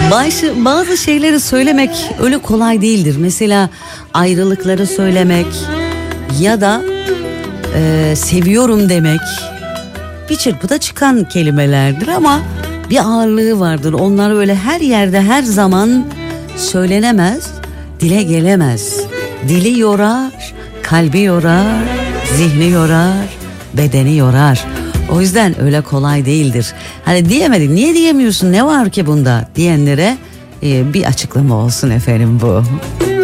Bazı şeyleri söylemek öyle kolay değildir. Mesela ayrılıkları söylemek ya da seviyorum demek bir çırpıda çıkan kelimelerdir ama bir ağırlığı vardır. Onlar öyle her yerde her zaman söylenemez, dile gelemez. Dili yorar, kalbi yorar, zihni yorar, bedeni yorar. O yüzden öyle kolay değildir. Hani diyemedin, niye diyemiyorsun, ne var ki bunda diyenlere bir açıklama olsun efendim bu.